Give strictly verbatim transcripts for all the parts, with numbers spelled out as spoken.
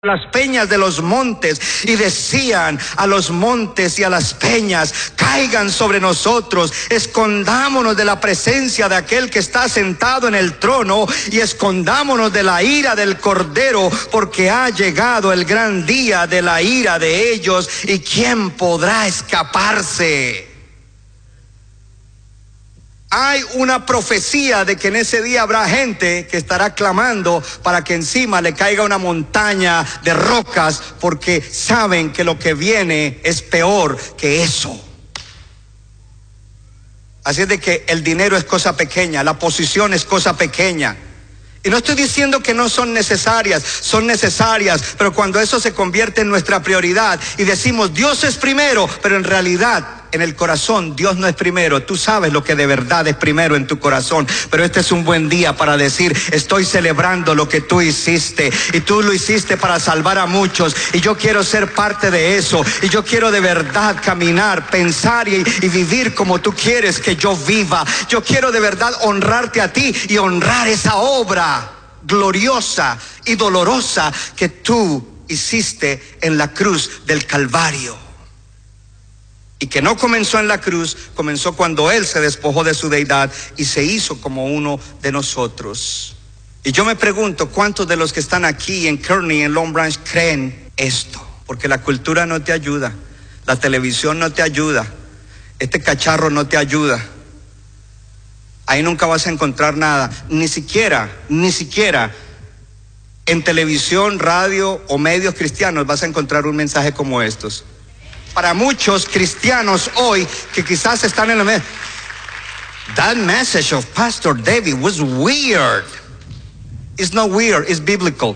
las peñas de los montes, y decían a los montes y a las peñas: caigan sobre nosotros, escondámonos de la presencia de aquel que está sentado en el trono, y escondámonos de la ira del Cordero, porque ha llegado el gran día de la ira de ellos, y ¿quién podrá escaparse? Hay una profecía de que en ese día habrá gente que estará clamando para que encima le caiga una montaña de rocas, porque saben que lo que viene es peor que eso. Así es de que el dinero es cosa pequeña, la posición es cosa pequeña. Y no estoy diciendo que no son necesarias, son necesarias, pero cuando eso se convierte en nuestra prioridad y decimos Dios es primero, pero en realidad en el corazón Dios no es primero. Tú sabes lo que de verdad es primero en tu corazón, pero este es un buen día para decir: estoy celebrando lo que tú hiciste, y tú lo hiciste para salvar a muchos, y yo quiero ser parte de eso, y yo quiero de verdad caminar, pensar y, y vivir como tú quieres que yo viva. Yo quiero de verdad honrarte a ti y honrar esa obra gloriosa y dolorosa que tú hiciste en la cruz del Calvario. Y que no comenzó en la cruz, comenzó cuando Él se despojó de su deidad y se hizo como uno de nosotros. Y yo me pregunto, ¿cuántos de los que están aquí en Kearney, en Long Branch, creen esto? Porque la cultura no te ayuda, la televisión no te ayuda, este cacharro no te ayuda. Ahí nunca vas a encontrar nada, ni siquiera, ni siquiera en televisión, radio o medios cristianos vas a encontrar un mensaje como estos. Para muchos cristianos hoy que quizás están en la mesa, that message of Pastor David was weird. It's not weird, it's biblical.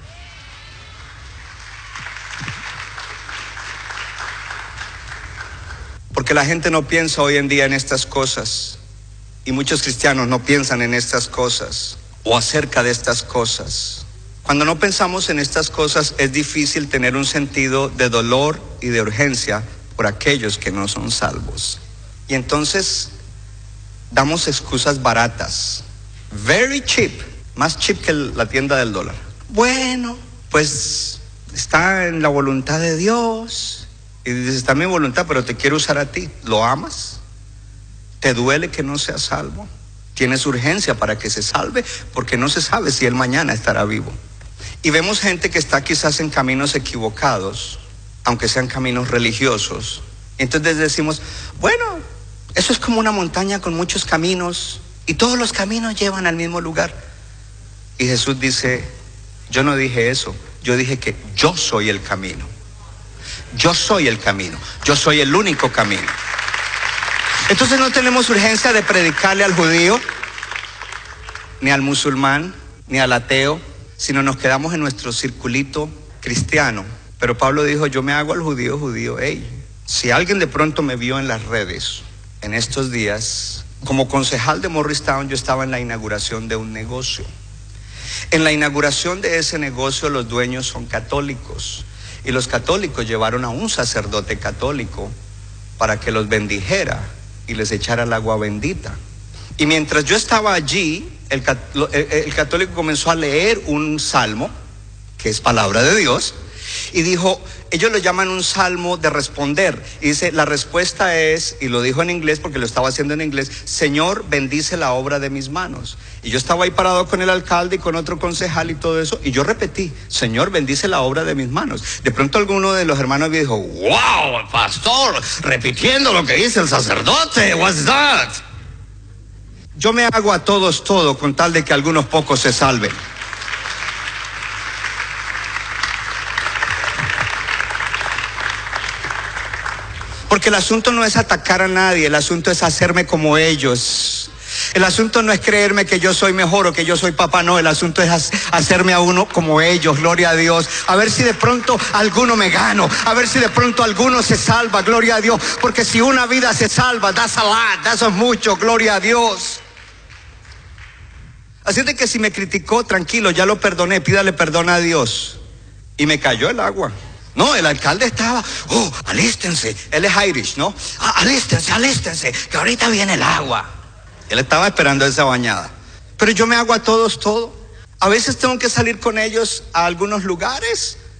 Porque la gente no piensa hoy en día en estas cosas, y muchos cristianos no piensan en estas cosas o acerca de estas cosas. Cuando no pensamos en estas cosas, es difícil tener un sentido de dolor y de urgencia por aquellos que no son salvos. Y entonces damos excusas baratas, very cheap, más cheap que la tienda del dólar. Bueno, pues está en la voluntad de Dios. Y dices, está en mi voluntad, pero te quiero usar a ti. ¿Lo amas? ¿Te duele que no sea salvo? ¿Tienes urgencia para que se salve? Porque no se sabe si él mañana estará vivo. Y vemos gente que está quizás en caminos equivocados, aunque sean caminos religiosos. Entonces decimos, bueno, eso es como una montaña con muchos caminos, y todos los caminos llevan al mismo lugar. Y Jesús dice, yo no dije eso, yo dije que yo soy el camino. Yo soy el camino, yo soy el único camino. Entonces no tenemos urgencia de predicarle al judío, ni al musulmán, ni al ateo, sino nos quedamos en nuestro circulito cristiano. Pero Pablo dijo, yo me hago al judío judío. Hey, si alguien de pronto me vio en las redes en estos días, como concejal de Morristown, yo estaba en la inauguración de un negocio. En la inauguración de ese negocio los dueños son católicos, y los católicos llevaron a un sacerdote católico para que los bendijera y les echara el agua bendita. Y mientras yo estaba allí, el, el, el católico comenzó a leer un salmo, que es palabra de Dios, y dijo, ellos lo llaman un salmo de responder, y dice, la respuesta es, y lo dijo en inglés porque lo estaba haciendo en inglés, Señor, bendice la obra de mis manos. Y yo estaba ahí parado con el alcalde y con otro concejal y todo eso, y yo repetí, Señor, bendice la obra de mis manos. De pronto alguno de los hermanos dijo, wow, pastor, repitiendo lo que dice el sacerdote, what's that? Yo me hago a todos todo con tal de que algunos pocos se salven. Porque el asunto no es atacar a nadie, el asunto es hacerme como ellos. El asunto no es creerme que yo soy mejor o que yo soy papá, no, el asunto es hacerme a uno como ellos, gloria a Dios. A ver si de pronto alguno me gano, a ver si de pronto alguno se salva, gloria a Dios. Porque si una vida se salva, that's a lot, that's a mucho, gloria a Dios. Así de que si me criticó, tranquilo, ya lo perdoné, pídale perdón a Dios. Y me cayó el agua. No, el alcalde estaba, oh, alístense, él es Irish, ¿no? Ah, alístense, alístense, que ahorita viene el agua. Él estaba esperando esa bañada. Pero yo me hago a todos todo. A veces tengo que salir con ellos a algunos lugares